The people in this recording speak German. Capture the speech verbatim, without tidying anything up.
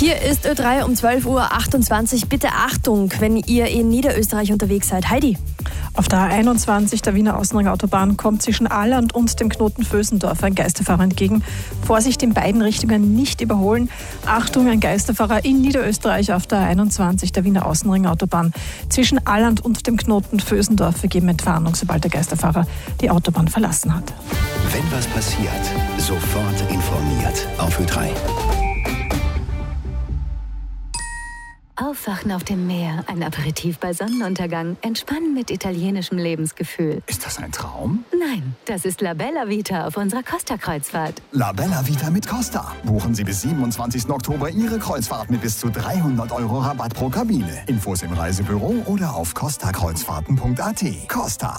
Hier ist Ö drei um zwölf Uhr achtundzwanzig. Bitte Achtung, wenn ihr in Niederösterreich unterwegs seid. Heidi. Auf der A einundzwanzig der Wiener Außenringautobahn kommt zwischen Alland und dem Knoten Vösendorf ein Geisterfahrer entgegen. Vorsicht, in beiden Richtungen nicht überholen. Achtung, ein Geisterfahrer in Niederösterreich auf der A einundzwanzig der Wiener Außenringautobahn. Zwischen Alland und dem Knoten Vösendorf. Wir geben Entwarnung, sobald der Geisterfahrer die Autobahn verlassen hat. Wenn was passiert, sofort informiert auf Ö drei. Aufwachen auf dem Meer, ein Aperitif bei Sonnenuntergang, entspannen mit italienischem Lebensgefühl. Ist das ein Traum? Nein, das ist La Bella Vita auf unserer Costa-Kreuzfahrt. La Bella Vita mit Costa. Buchen Sie bis siebenundzwanzigsten Oktober Ihre Kreuzfahrt mit bis zu dreihundert Euro Rabatt pro Kabine. Infos im Reisebüro oder auf costa kreuzfahrten punkt a t. Costa.